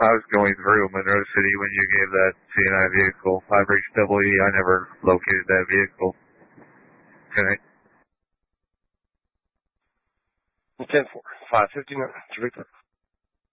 I was going through Monroe City when you gave that CNI vehicle. I've reached Double E. I never located that vehicle. Okay. 10-4, 559,